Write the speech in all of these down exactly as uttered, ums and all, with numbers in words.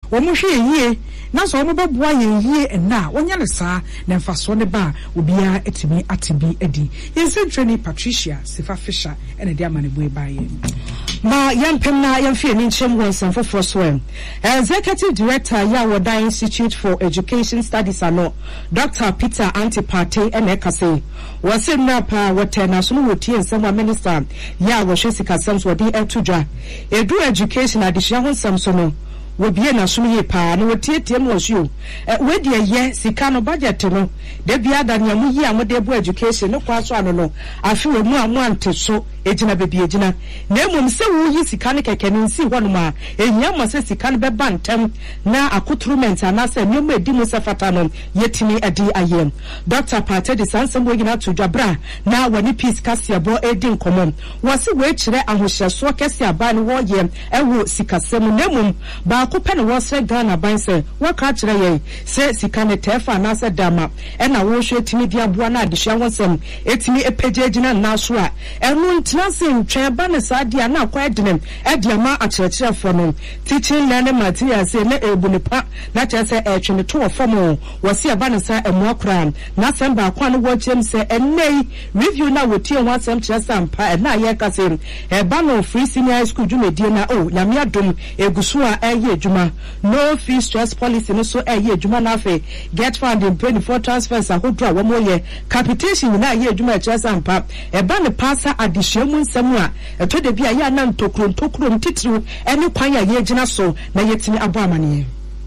omo hwe yie na so omo beboa ye yie na wonya ne saa na mfaso ne ba obia etimi atibi edi yensentreni Patricia Sifa Fisher ene dia manebo ba ye ma yampem na yamfie ni nchem wonsan for so executive director Yawoda Institute for Education Studies ano Doctor Peter Antipate ene kase wase na pa wotena so no wotie nsem minister ya wo hwesika sams wodi etudwa edu education adihia ho nsem so no wobie na so ye pa na wotietie mo so we de ye sika no budget no de bia da na mu yi amode bu education no kwa so ano no afi we mu amu ante so ejina bebi ejina na emum se wo yi sika ne keke ne nsi ho no ma ehia mo se sika ne beba ntem na accoutrement anase nyom edi mu se fata no yetimi adi ayem Doctor Pate de sansem wo gina to dwabra na wani peace kasia bo edi nkomom wose we kire ahohyeso kasia ba ne wo yem ewo sikasem na emum ba akopɛ ne wose Ghana banse waka kire ye se sika ne tefa anase dama e na wo hwe etimi dia boa na adehia wonsem etimi epeje ejina na so a enu Nancy Cheba ne sadia na kwa edinem ediama akyerɛkyerɛfo no teaching learning materials na ebunipa na kyerɛ sɛ etwene to fomo wɔsi aba ne sa emu akra na semba akwa no wɔkyem sɛ enei review na wotie ho asɛm kyerɛ sampa na yɛ kase eba no free senior high school dwumadie na o nyame adom eguso a ɛyɛ adwuma no fee stress policy no so ɛyɛ adwuma na afi get fund in twenty-four transfers ahodro a wɔn yɛ capitation na ɛyɛ adwuma kyerɛ sampa eba ne pasa adihia mu nsɛm a ɛtɔ de bia ya na ntokuro ntokuro ntitiriw ɛne kwan ya ye gyina so na yetimi abo amane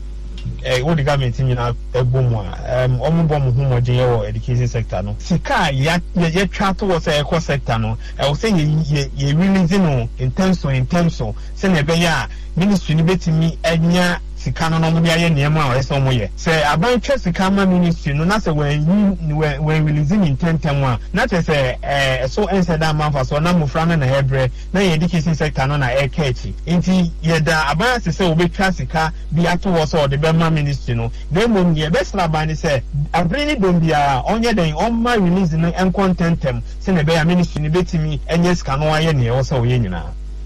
eh what the government nyina ebom a um omo bom ho modin ye wo education sector no sika ya ye twa to wo say eco sector no e wo say ye ye release no in terms of in terms of say na be ya ministry ni betimi anya sika no no mo ya ye niema a eso mo ye say aban twa sika ma ministry no na say when when releasing in ten ten one na say eh so answer that man for so na mo fra na na hebre na ye education sector no na e kachi nti ye da aban say say obetwa sika bi ato wo so de be ma ministry no na mo ye be sra ban ni say abreni dom bia onye den on ma release no en contentem say na be ya ministry ni betimi enye sika no aye ne wo so ye nyina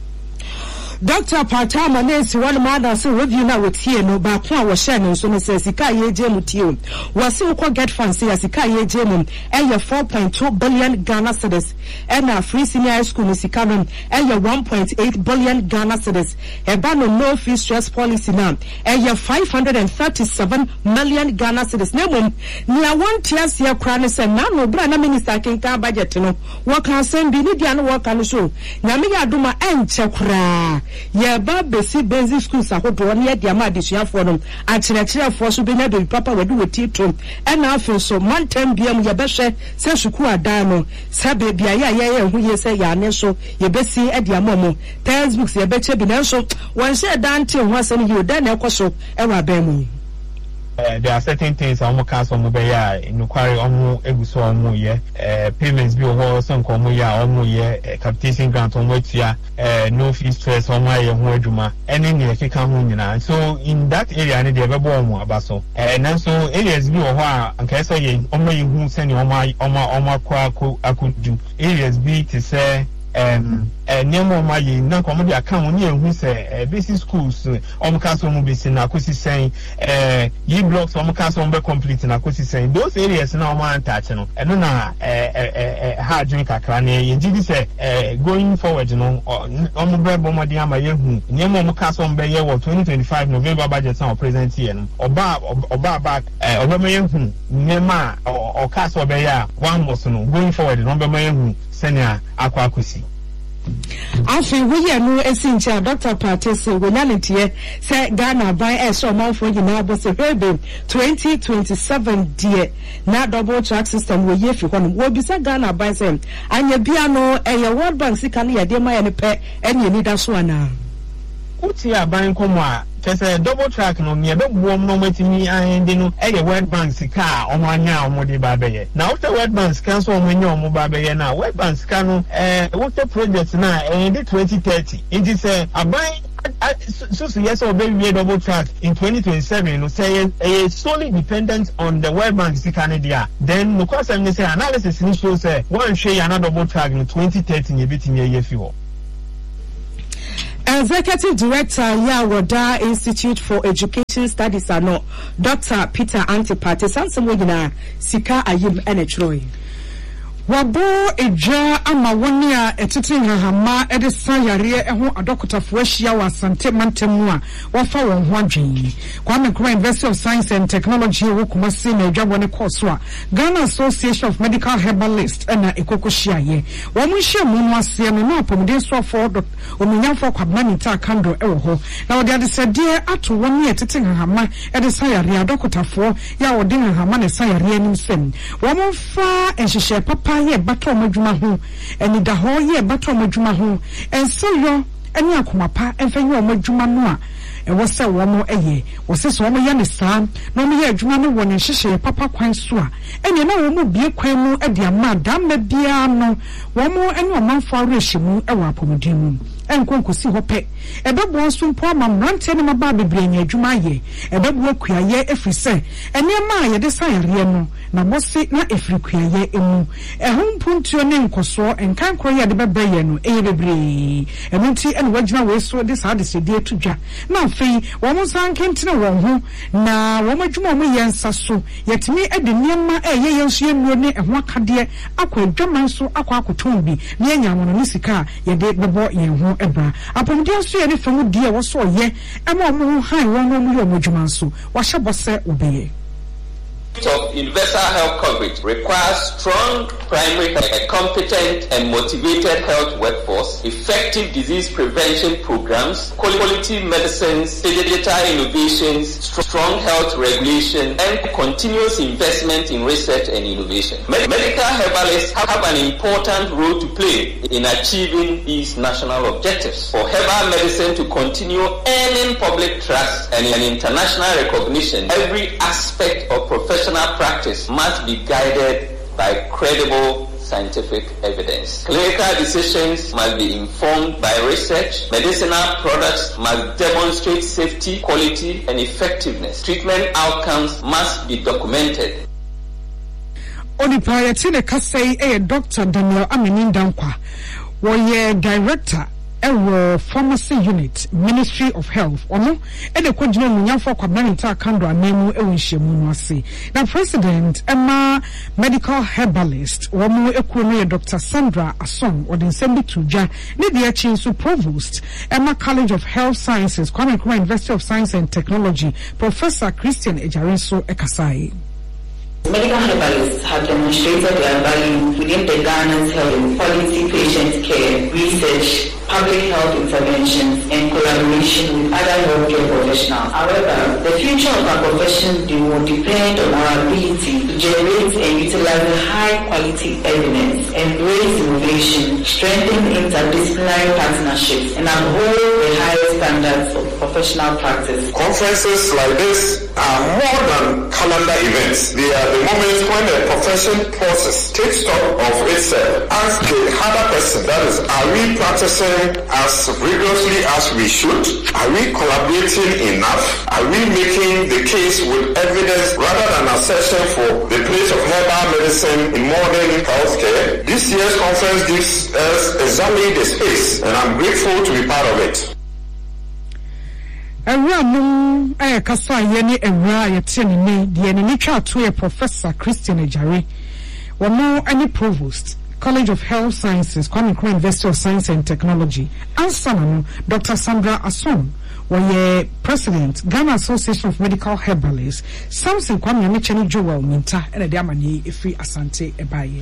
Doctor Patama Nancy one mother so review na wotie no ba ko a wo share no so no say sika ye jemu tie wo se wo get fancy sika ye jemu e four point two billion Ghana cedis e na free senior high school no sika no e one point eight billion Ghana cedis e ba no no fee stress policy na e five hundred thirty-seven million Ghana cedis na mum ni a one tiers ye kra no say na no bra na minister kenka budget no wo kan sem bi ni dia no wo kan so na me ya doma enche kra ye ba besi basic schools ahodo ne ye dia ma adisuafo no akyerɛkyerɛfo so benya do papa wadu woti to ɛna afi so mountain biam ye bɛhwɛ sɛ suku adan no sɛ bebia ye ye ye hu ye sɛ ya ne so ye besi adia momo textbooks ye bɛkyɛ bi na so wɔn hyɛ dante ho asɛm yi oda na ɛkɔ so ɛwɔ aban mu Uh, there are certain things I'm going to be here in the quarry on Ebuso on ye payments be over some come ya on ye capitation grant on which ya no fee stress on my home any near Kika. So in that area, I need to be born abaso. And then so areas be over and can say on my who send you on my on my on my quack I could do areas be to say um eh nemo ma yi na komo dia kan woni ehun se basic schools om ka so mo besi na kosi sen eh yi blocks om ka so mo be complete na kosi sen those areas na om antach no eno na eh eh ha adwin kakra na ye gidi se eh going forward no om be bo mo dia ma ye hu nemo om ka so mo be ye wo twenty twenty-five November budget na present here no oba oba back eh oba ma ye hu nema o ka so be ya one month no going forward no be ma ye hu senia akwa akosi afi we ya no esincha Doctor Pate se wonyantie se Ghana ban e so manfo nyina bo se hebe twenty twenty-seven die na double track system we ye fi hono wo bi se Ghana ban se anya bia no e ye World Bank sika ne ye de ma ye ne pe ene ni da so ana uti aban komo a kese double track no me be buom no matimi ande no e ye World Bank sika omo anya omo de ba be ye na after World Bank sika so omo anya omo ba be ye na World Bank sika no eh water project na e de twenty thirty it is eh aban so so yes or be double track in twenty twenty-seven no say eh solely dependent on the World Bank sika ne dia then no cause am say analysis ni show say one share another double track in twenty thirty ye bitimi ye fi ho Executive Director Yawoda Institute for Education Studies ano Doctor Peter Antipati Sansemogina Sika Ayim Enetroy. Wabo eja ama woni a etete hahama edesa yare eho adokotafo ahia wasante mantemu a wafa won ho adwen. Kwame Nkrumah University of Science and Technology wo Kumasi na edwabo ne course a Ghana Association of Medical Herbalists na ekokohia ye. Wo mo hia mu no ase no na apomden so for omunyafo kwabmanita kando ewo ho. Na wode adesede ato woni etete hahama edesa yare adokotafo ya wode hahama ne sayare anim sem. Wo mo fa enhihye papa ye bato madwuma ho eni da ho ye bato madwuma ho enso yo eni akomapa enfenye o madwuma no a e wo se wo mo eye wo se so wo ye ne saa no mo ye adwuma no wo ne hyehye papa kwan so a eni na wo mo bie kwan mu e dia ma da ma bia no wo mo eni o manfo arehyimu e wo apomodin mu enkonkosi hope ebebo nso mpo ama mrante ne maba bebre nya adwuma ye ebebo akuaye efrise enema ye de sayare no na bosi na efrikuaye emu ehun puntuo ne nkoso enkan kro ye de bebre ye no eye bebre emunti ene wagina we so de sa de se de tudwa na afei wo mo sankentene wo ho na wo madwuma mo ye nsa so yetimi ede niema eye ye nso enu ne eho akade akwadwaman so akwa akoton bi ne anya mo no sika ye de bebo ye ho ebra apomdia so ye ne famu die wo so ye ema mo han wo no mo ye modwuma so wa hyebose obeye of universal health coverage requires strong primary, a competent and motivated health workforce, effective disease prevention programs, quality medicines, digital innovations, strong health regulation, and continuous investment in research and innovation. Med- medical herbalists have an important role to play in achieving these national objectives. For herbal medicine to continue earning public trust and an international recognition, every aspect of professional practice must be guided by credible scientific evidence. Clinical decisions must be informed by research. Medicinal products must demonstrate safety, quality, and effectiveness. Treatment outcomes must be documented. Onipa yetine kasei e Doctor Daniel Aminindankwa, woye director ewo pharmacy unit Ministry of Health ono e de kwadina munyafo kwabnanita kando anemu ewo nhyiemu no ase na president Emma medical herbalist wo mu ekuo no ye Doctor Sandra Asong odin sembi tuja ne de achi nso provost Emma College of Health Sciences Kwame Nkrumah University of Science and Technology Professor Christian Ejarinso ekasai. Medical herbalists have demonstrated their value within the Ghana's health, quality patient care, research, public health interventions, and collaboration with other healthcare professionals. However, the future of our profession will depend on our ability to generate and utilize high-quality evidence, embrace innovation, strengthen interdisciplinary partnerships, and uphold the highest standards of professional practice. Conferences like this are more than calendar events. They are the moments when the profession pauses, takes stock of itself, asks the harder question, that is, are we practicing as rigorously as we should? Are we collaborating enough? Are we making the case with evidence rather than assertion for the place of herbal medicine in modern healthcare? This year's conference gives us exactly the space, and I'm grateful to be part of it. Ewramu eh kasa ye ni ewra ye tene ni de ni ni twa to ye Professor Christian Ejare wono any provost College of Health Sciences Kwame Nkrumah University of Science and Technology ansana Doctor Sandra Asong woye president Ghana Association of Medical Herbalists Samson Kwame Mechani Joel Minta ene de amani efri Asante ebaye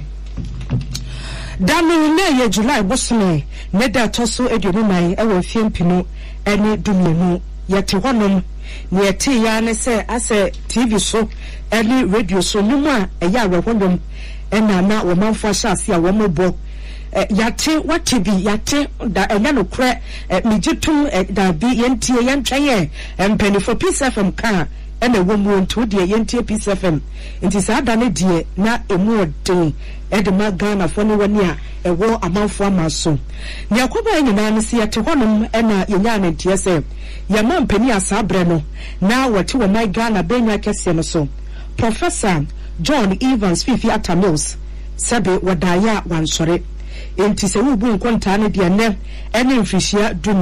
Danu ne ye July bosome ne da toso eduonu mai ewo fiempino ene dumienu yete honom ne yete ya ne se ase T V so ene radio so numu a eya awehondom ena na wo manfo ahase a wo mobo yate wate bi yate da enya no kre migitum da bi yentie yentwen empanifo Peace F M ka ena wo mu nto de yentie Peace F M nti sa da ne die na emu odin edema Ghana fo ne wani a ewo amanfo amaso ne akoba nyina ne se yate honom ena yenya ne tie se yama mpani asabre no na wate wo my Ghana benya kese no so Professor John Evans Fifi Atamils sabe wadaya wansore enti se wubu nkonta ne de ne ene mfihia dunai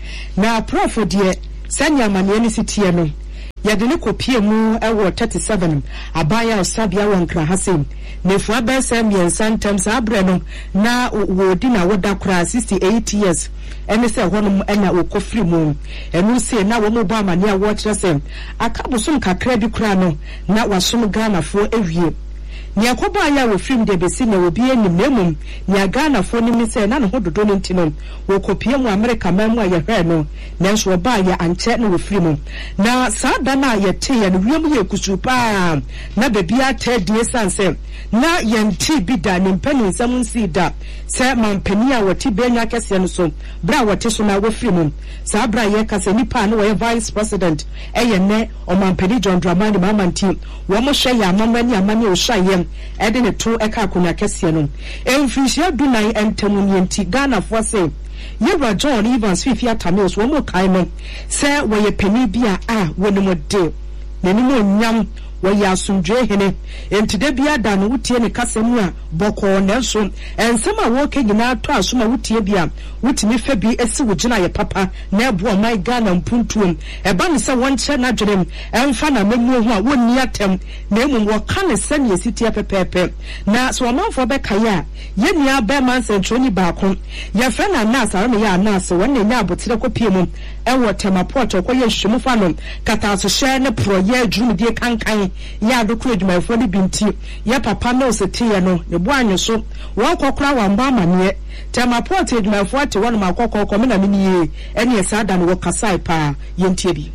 na prof de sanya amane ni sitie no yade ne kopie mu ewo thirty-seven abaya osabia wankra hasem nefu abese miensa ntam sa abre no na wodi na woda kra sixty-eight years ene se honum ena okofri mu enu se na wo mo ba amane a wo kire se akabusum kakra bi kra no na wasum Ghana fo ewie ni akoba ya wo film de besi na obi enim na emum ni Ghana fo ni mi se na no hododo no ntino wo kopie mu America man mu aye hwe no na nso ba ya anche na wo film na sada na ye te ye no wiem ye kusu pa na bebi ata die sanse na ye nti bi da ne mpani nsam nsi da se mampani a woti benya kese no so bra wote so na wo film sa bra ye kase nipa no wo vice president eye ne o mampani John Dramani Mamanti wo mo hwe ya amamani amani o hwa ede ne to eka akonya kese no emfishia dunan entamu nti Ghana fo se yewa John Evans fifi atame so mo kai no se wo ye pani bia a wonimo de nenimo nyam wo ya asundwe hene entide bia da no wutie ne kasemu a boko na so ensem a wo kegina to asoma wutie bia wutimi fa bi esi wugina ye papa na ebo my Ghana mpuntuom eba ne se won che na dwerem emfa na memu ho a wonni atem na emu wo ka ne se ne sitie pepepe na so amanfo be kaya ye nia be man sentroni baako ye fa na nas ara me ya nas won ne nya abotere kopie mu ewo temaport okoye hwemu fa no kata so hye ne pro ye adwum die kankan ya do kru adwumafo ne binti ya papa na osetiye no ne bo anyo so wo kokora wamba amane temaport adwumafo ate won ma kokoko me na me nie ene esada no kasai pa yentie bi.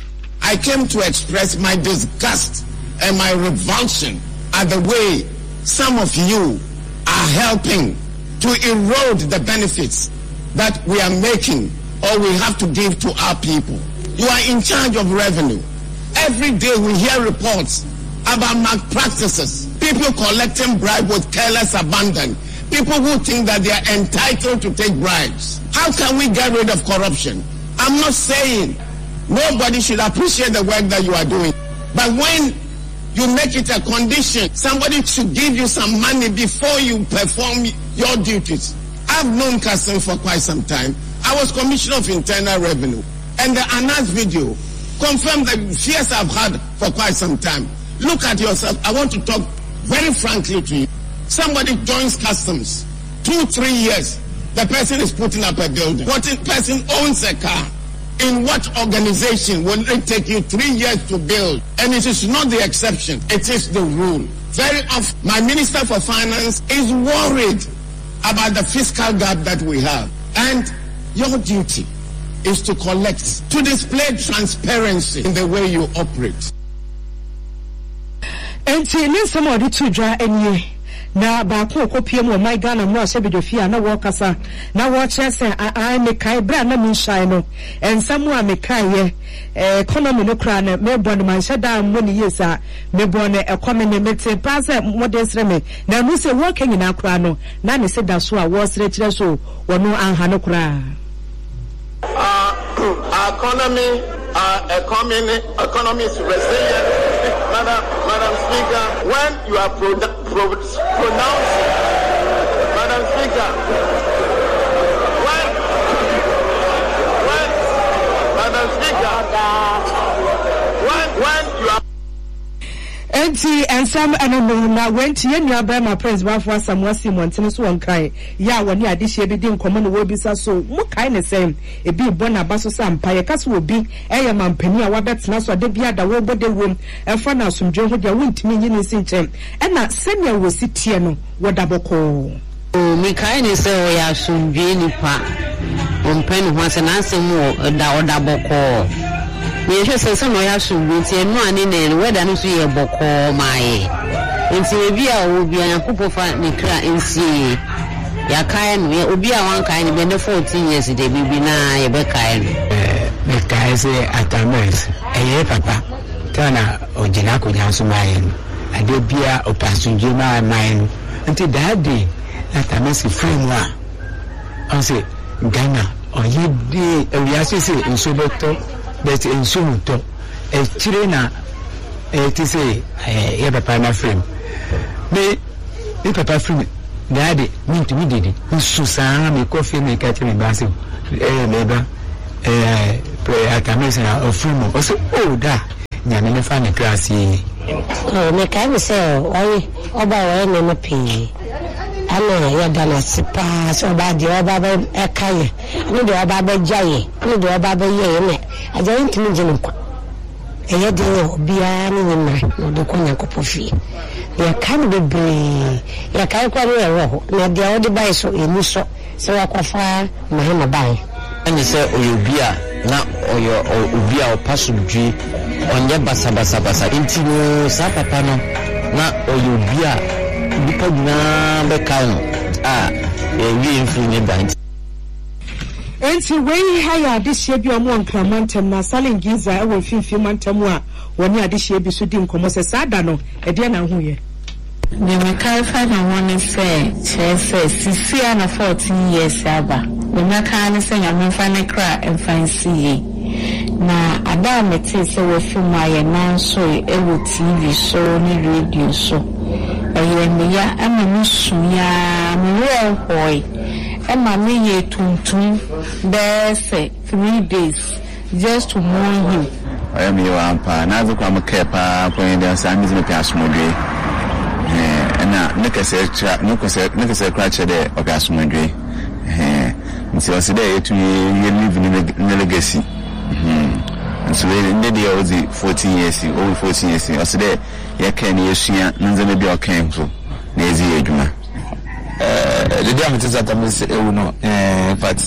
I came to express my disgust and my revulsion at the way some of you are helping to erode the benefits that we are making or we have to give to our people. You are in charge of revenue. Every day we hear reports about malpractices, people collecting bribes with careless abandon, people who think that they are entitled to take bribes. How can we get rid of corruption? I'm not saying nobody should appreciate the work that you are doing, but when you make it a condition, somebody should give you some money before you perform your duties. I've known Kasim for quite some time. I was Commissioner of Internal Revenue, and the Anas video confirmed the fears I've had for quite some time. Look at yourself. I want to talk very frankly to you. Somebody joins customs, two, three years, the person is putting up a building. What person owns a car? In what organization will it take you three years to build? And it is not the exception. It is the rule. Very often, my Minister for Finance is worried about the fiscal gap that we have. And your duty is to collect, to display transparency in the way you operate. And see, somebody to draw any. Na ba ko kopie mu my Ghana mu ase bedofia na wo kasa na wo chese ai me kai bra na mi shine no ensamu a me kai ye economy no kra na me bond man shada mu ni yesa me bond economy me te pass modern sreme na nu se wo kan na kra no na ne se da so a wo sre kire so wo no anha no kra. Our economy, our economy, economy is resilient. Madam, Madam Speaker, when you are pro pro pronouncing, Madam Speaker, when, when, Madam Speaker, when, when you are. Enti ensam anono na wenti ye nua ba ma president for Samuel Simontin so won kai ya woni adehye bi di nkomo no wo bisa so mu kai ne sem e bi bona baso sampa ye kaso obi eye mampani a wabetena so de bia da wo bode wom e fa na asomdwe ho de wontimi nyi ne sinchen e na semia wo sitie no wo da boko o mi kai ne se o ya asomdwe nipa o mpani ho ase na asem o da o da boko. We just say some ya should be say no ani ne whether no so ye boko mai nti obi a obi an kupo fa ne kra nsi ya kai no obi a wan kai ne be ne fourteen years de bibi na ye be kai no eh me kai say atamas eh papa tana ojina ko nyanso mai no ade bia opasunje ma mai no nti daddy atamas frame wa on say Ghana oye de we say say nso beto but in Sumuto, a Chirena, a T C, a papa frame. Me, the papa frame, daddy, mean to me, did it. Susana, me coffee, me catching me basil, eh, neighbor, eh atamesi na ofumo o se o da nyame ne fa ne class yi oh me kai me say oyi oba we ne me pe ana ya da na sipa so ba di oba ba e kai ni de oba ba jaye ni de oba ba ye ne aja ntimi jini kwa eye de obia ni nyina no de konya kopofi ya kan be bre ya kai kwa ni ewo na de odi bai so eni so se wakofa mahema bai ani se oyobia na oyo obia opasudwi onye basa basa basa intino sa papa no na oyobia bipa na be kan ah e wi influence band enti wei haya adehye bi omo nkramantem na salingiza e wo finfin mantem a woni adehye bi so di nkomo se sada no e de na hu ye the Mekaifa na one say say sisi na fourteen years aba the Mekaifa say nyamfa ne kra emfa see na ada meti se wo film aye nan so e wo T V so ni radio so aye me ya ama mi suya me wo hoy Emma me ye tuntum bese three days just to mourn him. I am you ampa na zo kwa mkepa point there say me pe asomodwe eh na nika se tra nika se nika se kra che de o pe asomodwe eh nti o se de etu ye live ni legacy mhm so we nded the ozi fourteen years over fourteen years o se de ye kan ye sua nze me bi o kan so na ezi edwuma eh the day I'm just at me say e no eh but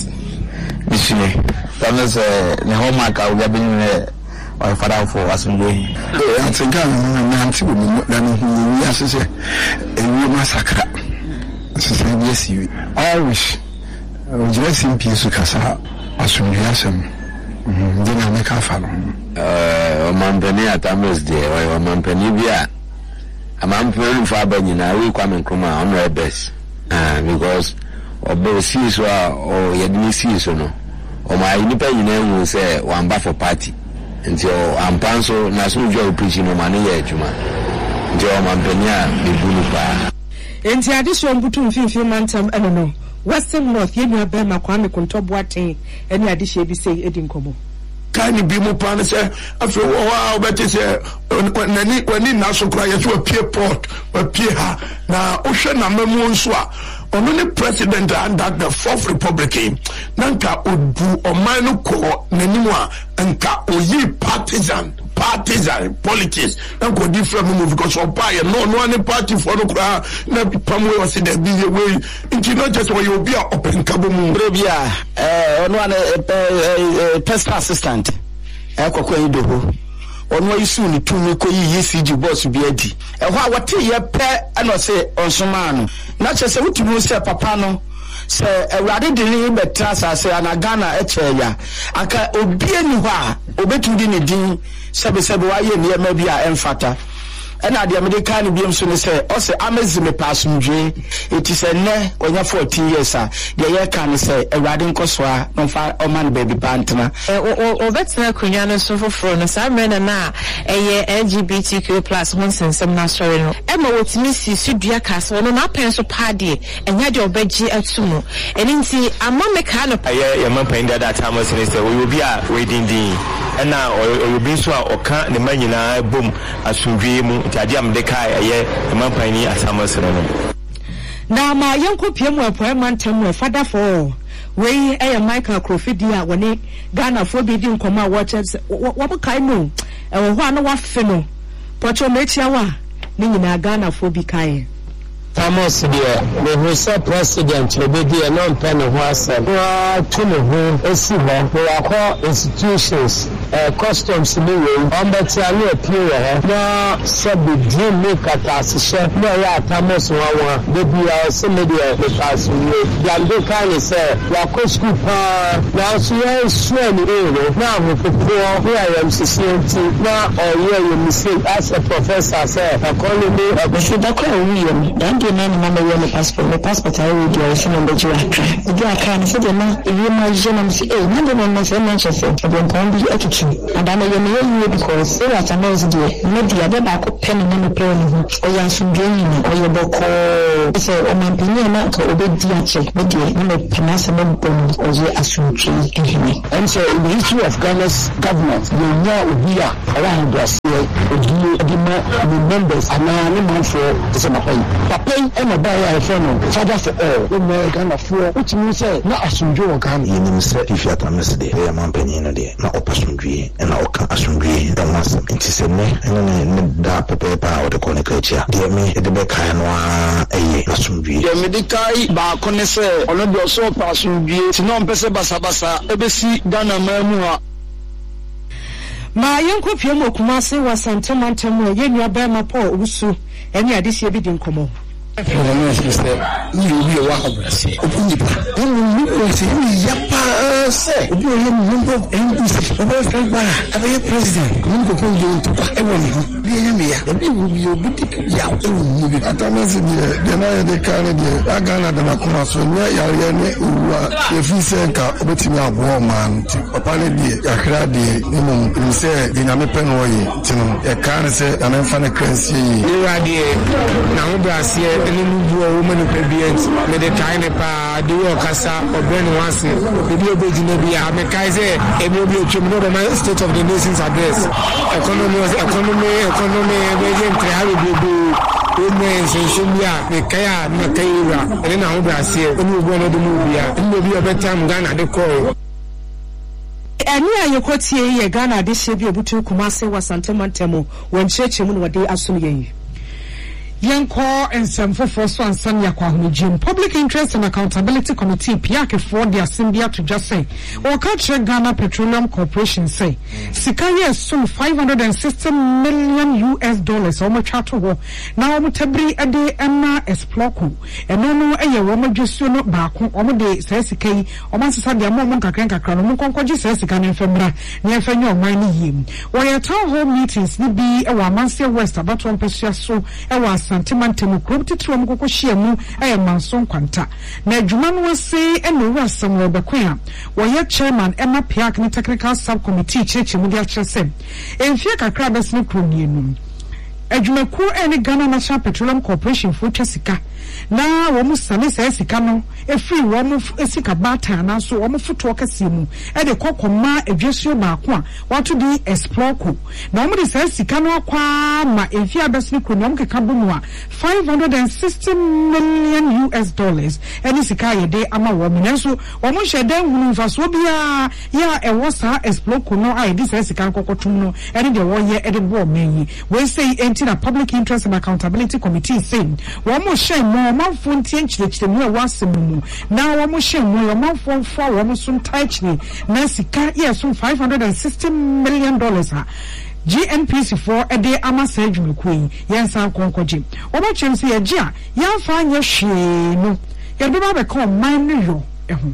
bishine tames ne homework a we been or father for asumwe eh atinga na anti wo na no hu ya sese e wi masakra sese yes you always ojira simpi su kasa asumwe asem ndi na me ka fa no eh o mampani atames de o mampani bia amampani fa banyina we kwa menkroma on the best ah because obo see so o yedini see so no o ma inipa nyina hu say wamba for party until ampanso na so jo preaching no man ye adwuma nti o mampania be bulu pa enti adisho mbutu mfimfim mantam eno no Western North yenu abema Kwame Kontobo aten eni adishe bi sei edi nkomo kani bi mu pan se afi wo wa obeti se nani wani na so kra yeso apie port apie ha na ohwe na mamu nso a ono ne president under the fourth republic nanka odu oman no ko nanimu a nka oyi partisan partisan politics nanka odi from move because of buy no no any party for no kra na pamwe o se da bi we nti no just we obi a open kabo mu bia eh ono an personal assistant e kokko yidoho ono isu ni tumi ko yi E C G boss bi adi e ho a wote ye pe na se onsoma no na che se wutumi se papa no se ewrade de ni betra sase ana Ghana e che ya aka obi ani ho a obetu di ne din sebe sebe wa ye ne ma bi a emfata ena de America ni biem so ne se o se amazime pasumdwe eti se ne onya fourteen years a de ye kan se ewrade nkoso a no fa o man baby pantena o o betina kunya no so foforo no sa mena na eye L G B T Q plus mon sensem na story no e ma wotimi si sudua kase no na pen so party enya de obeji atumo eni nti ama meka no aye ye man pen that time was say we will be a wedding din ena o obi so a oka ne manyina bom asumdwe mu ade am de kai aye mampani asamas no na ma yanko piemu appointment mu father for we eh Michael Crofidi a woni Ghana for bi di nkoma watches wo kai no e wo ho ana wa fe no pocho mechia wa ni nyina Ghana for bi kai Thomas dear, the Russo president will be the non penny was a to the room, a civil, we are called institutions, uh, customs anyway, on the Tiani appear, no, said the dream make at us, chef, no, yeah, Thomas, one, the be our similar because we, Yando kind of say, Wako school, now she is swearing, now with the poor, where I am C C M T, now, or yeah, you mistake, as a professor said, I call me, I should have called the man mama we my passport my passport I will do so number you akra you akra no say the man you my je na say eh na the man say man say the pon bi atutu assumption and I'm a young because there are some of the media that I could pen and a problem or you are some dreaming or your book or say or my opinion or big dear check with you no permissible bone or your assumption in him. And so in the history of Ghana's government, you know we are around us here the members and now any man for the same pay. Papa and a buyer friend father for all the American for which means say not assumption can you say if you are a mess day a man penny in a day not opportunity and now can assumption the mass it is a me and da paper or the conicature dear me at the back and a assumption the medical back on the say on the so person be no pese basa basa ebesi Ghana mamua ma yenko pie mo Kumasi wasante mantam ye nua ba ma Paul Usu eni adisi ebi din komo You will walk over the sea. And you say, Yapa, say, you are a member of N B C, a very frank man, a president. You go to everyone. The people will be a bit out. I don't know if they carry the Agana de Macuna, so Yayane, if you say, between our woman, apparently, Yakradi, you say, the Namipenway, a car say, and I'm funny crazy. You are the now, any woman who can be made a tiny pa, do your casa or burn once. The new building will be a Mekaize, a movie to know state of the nation's address. Economy, economy, economy, waging Trihabi, women's in Shumia, Mekaya, Mekaira, and then I'll be here. When you go to the movie, it will be a better time than at the call. Eni ayekoti ye Ghana de shebi obutu Kumasi wasante mantemo won cheche mu no de aso ye Yanko and some for first one Sanya Kwahujim Public Interest and Accountability Committee Piake for the Assembly to just say or culture Ghana Petroleum Corporation say Sikaye soon five hundred and sixty million U S dollars or much out of now mutabri a day Emma Esploku and no no a woman just so not back on the says Siki or Master the moment Kakranka Kranum says Sikan and Femra near Fenyo Mine him. Where town hall meetings need be a Wamansia West about one percent so a was Santimantemu Krupti Tromoko Shiamu, I am Manson Quanta. Najuman was say, and no was somewhere Bequia. Where chairman Emma Piakni Technical Subcommittee Church Mudia Chasem. And Fiaka Crabas Nikrunium. Ejumaku any Ghana National Petroleum Corporation for Chessica. Now, almost Sunny says Sicano, a free one of a sika bata, and so almost foot walker simu, and a cocoma, a gesture bakwa, what to be explore. Normally says Sicano qua, ma if you are best Nikunonka Kabumwa, five hundred and sixty million U S dollars, and it's a kaya day ama woman, and so almost a damn woman for Swabia, ya, and what's her explore no I this as Sican Cocotuno, and the one year at the board may. We say enter a Public Interest and Accountability Committee saying, one more shame more. Man phone change the more was now almost shame more man phone for almost some tightly Nancy car yes some five hundred and sixty million dollars G N P C for a day ama surgery queen Yansan Concoji or what chance here Gia yan find your she no you be call mine yo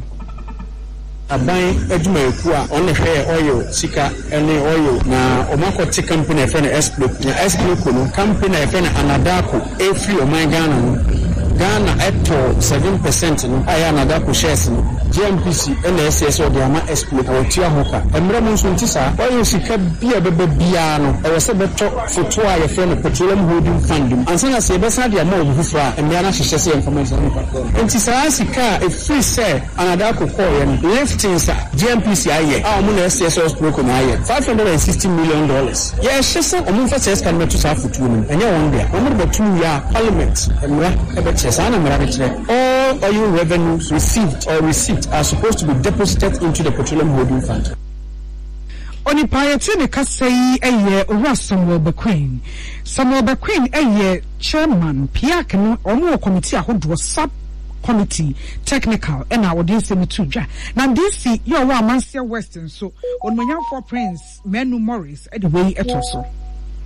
aban eduma eku a on hwe oil sika ene oil na omakoti company friend Esploku na Esploku no company friend Anadako efri oman Ghana no Ghana eto seven percent no aya Anadako shares no G N P C N S S o de ama Esploku o tia hoka emre mo nso ntisa oil sika bia bebe bia no e wese beto foto a ye friend Petroleum Holding Fund ansana se be sa de ama o fufra emre na hyehyɛ se information no pa ntisa sika e free say Anadako call ye no things G M P C aye ah mo na S S S broke na aye five hundred and sixty million dollars yeah shese o mo fa se scan metu sa futu no enye won dia o mo betu ya parliament emra e be chesa na mra be kire all oil revenues received or received are supposed to be deposited into the Petroleum Holding Fund. Oni payete ne kasei eye owura Samuel Bequeen Samuel Bequeen eye chairman piak no omo committee ahodo sub committee technical and our D C Mituja. Now D C you are Mansia Western so on my young for Prince Menu Morris at the way at also.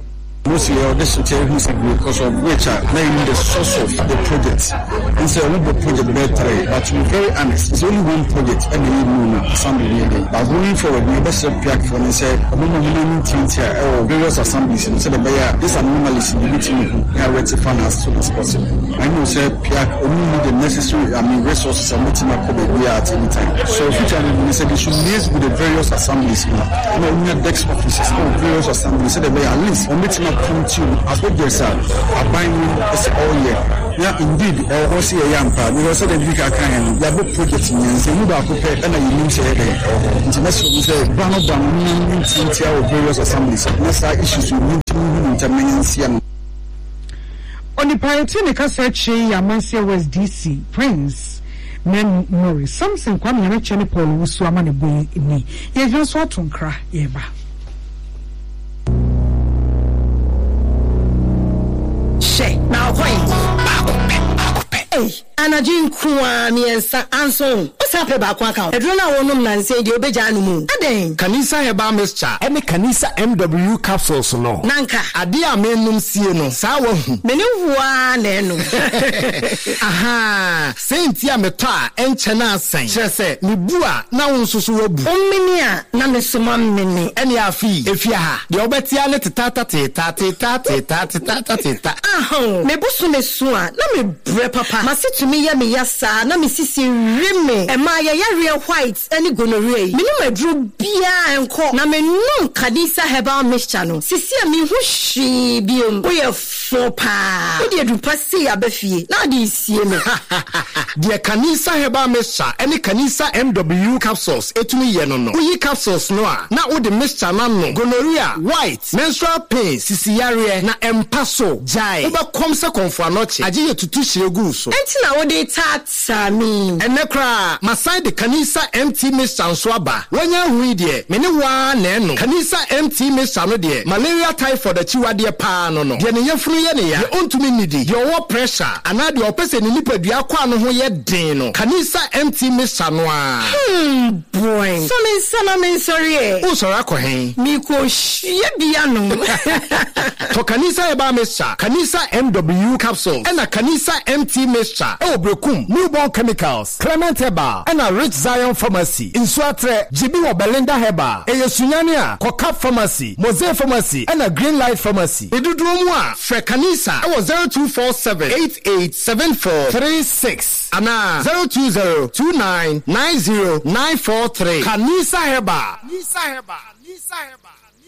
mostly audition who's because of which are maybe the source of the project. And so we the project better, but to be very honest, it's only one project and you know assembly. But going forward, we best pick for and say, I'm not going to various assemblies and say the this anomalies in the meeting are rectified as soon as possible. I know say pick only the necessary I mean resources and meeting up for the we are at any time. So future we said they should liaise with the various assemblies. You know, we have desk offices for various assemblies. So they may at least on meeting up come to as what there's a binding is all year. Yeah, indeed, or also a young part. We also the big account. We have a project in the same about prepared and you say that international say one of them various assemblies. That's our issues we need to intermingle. On the Pioneer Casache, Yamansia West D C, Prince Men Morris, something Kwame Yamachani Paul Wuswamane Boy in me. Ye just what to cry, Yeba. She, now, hey, Anajin Kwa miensa anson. What's happening back one count? Edrona wonum nanse de obeja animu. Aden. Kanisa heba mixture. Ene kanisa M W capsules no. Nanka. Ade a menum sie no. Sa wo hu. Meni huwa na enu. Aha. Senti a meto a enche na asen. Kire se me bu a na wo nsusu wabu. Ommeni a na mesoma mmeni. Ene afi. Efi ha. De obetia ne tata teta teta teta teta teta. Ahon. Me busu mesu a na me bre papa. Masi to me ya me yasa na me sisi rime. Ema ya ya real white any gonorrhea. Me no madru bia enko na me num Kanisa herbal mixture no. Sisi a me hu hwi biom. Wo ye fo pa. Wo de du pase ya bafie. Na de sie me. De Kanisa herbal mixture any Kanisa M W capsules etumi ye no no. Wo yi capsules no a na wo de mixture na no. Gonorrhea, white, menstrual pain, sisi yare na empaso jai. Wo be kom se konfo anoche. Aje ye tutu shiregu so. Enti na wo de tata mi. Ene kra masai de Kanisa M T mixture so aba. Wonya hu de me ne wa na eno. Kanisa M T mixture no de malaria typhoid da chiwade pa no no. De ne yefunu ye ne ya. De ontumi nidi. De owo pressure ana de opese ne nipadua kwa no ho ye den no. Kanisa M T mixture no a. Hmm boy. So me sana me sorry e. O sora ko hen. Mi ko hye bia no. To Kanisa eba mixture. Kanisa M W capsules. Ena Kanisa M T mixture. E obrekum newborn chemicals. Clement Herbal. Ena Rich Zion Pharmacy. Insuatre Jibi wo Belinda Herbal. E yesunyane a Kokap Pharmacy. Mose Pharmacy. Ena Green Light Pharmacy. Eduduro mu a Fre Kanisa. E wo zero two four seven eight eight seven four three six. Ana zero two zero two nine nine zero nine four three. Kanisa Herbal. Kanisa Herbal. Kanisa Herbal.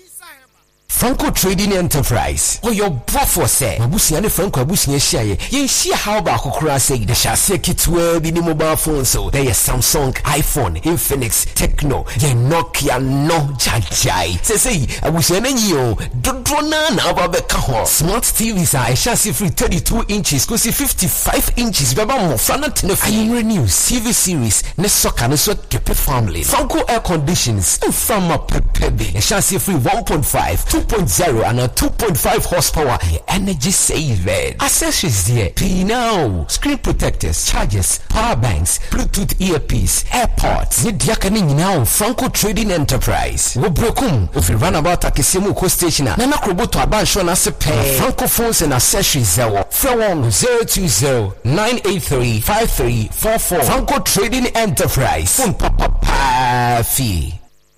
Franco Trading Enterprise. Oh, your brother say. Mabusi ane Franco abusi yeshiaye. Yeshia how ba kokura say the shase kitwe bi ni mobile phone so. There is Samsung, iPhone, Infinix, Tecno, ye Nokia no jajai. Say say abusi ane yo. Dodrona na ababeka ho. Smart T Vs are shase free thirty-two inches kosi fifty-five inches. Baba mo fana tene ayi renew T V series ne soka ne so kepe family. Franco air conditions from a pepe. Shase free one point five, two point oh and a two point five horsepower energy saving. Accessories there. Pay now. Screen protectors, chargers, power banks, Bluetooth earpiece, AirPods. Nidiakani now Franco Trading Enterprise. Wo brokum. If you run about Akisimu Co station, Nana Kroboto Abansho na sepe. Franco phones and accessories there. From zero two zero nine eight three five three four four. Franco Trading Enterprise. Phone papa pa fee.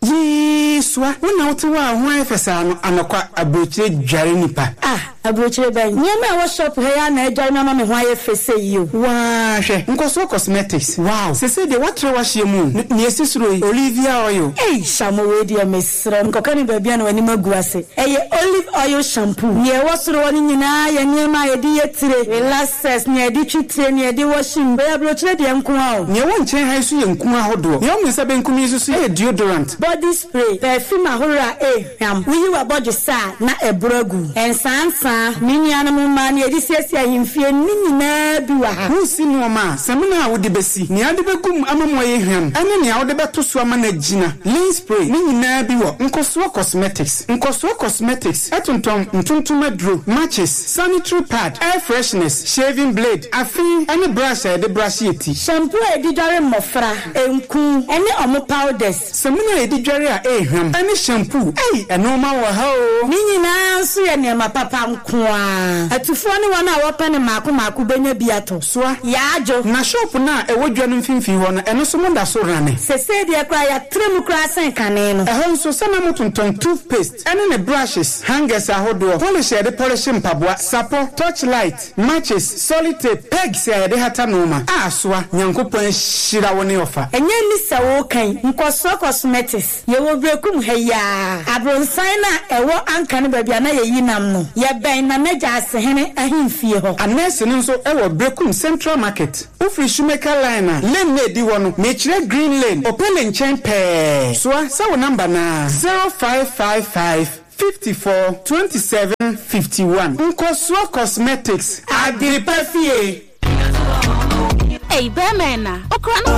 Yeswa, wona wotewa ho efesa no anokwa abrochire dware nipa. Ah, abrochire ban. Nyama wa shop he ya na edware na ma me ho ayefese yi o. Wa hwe, nkoso cosmetics. Wow, sese de watre wa hye mu. Ne esisuro yi Olivia oil. Eh, shamo we dia mesra. Nkoka ni bia na wani magu ase. Eye olive oil shampoo. Ye wasoro wani nyina ye nyema ye di yetire. Relaxes ne di twitire ne di washing. Be abrochire de nko a o. Ne wo nchen han so ye nko ahodo. Ye wo nsa be nko mi so ye deodorant. Body spray, perfume ahora eh yam. We wa body sa na ebrogu. Ensansa, minyana mu ma na edi siesia himfie ni nyina bi wa ha. Hu si no ma, samina wo de besi. Ni ade begum amamo ye hwam. Ane ne wo de beto so ama na gina. Lean spray, ni nyina bi wo. Nkoso cosmetics. Nkoso cosmetics. Etontom ntuntum adro, matches, sanitary pad, air freshness, shaving blade, afi, ane brush e de brush yeti. Shampoo e di dware mofra, enku, ene omo powders. Samina e di dware a ehwam. Ane shampoo, eh, eno ma wo ha o. Ni nyina so ye ne ma papa nkoa atufo ne wana wopa ne maako maako benya biato soa yaajo na shop na ewo dwa no mfimfin ho no eno so mo da so rane sese dia kra ya trem kra san kane no ehon so sana motonton toothpaste ene ne brushes hangers ahodo polish e de polish mpaboa sapo torchlight matches solid tape pegs e de hata no ma a soa nyankopon shira woni ofa enye ni sa wo kan nkoso cosmetics ye wo brekum heya abronsan na ewo anka ne babia na ye yinam no ye ben na meja asehene ahimfie ho anese no so ewo brekum central market ufri shoemaker line lane na di wono me kire green lane opele nchen pe soa sa wo number na zero five five five fifty-four twenty-seven fifty-one Nkoso Cosmetics Agripafie. Hey, Bemena, okra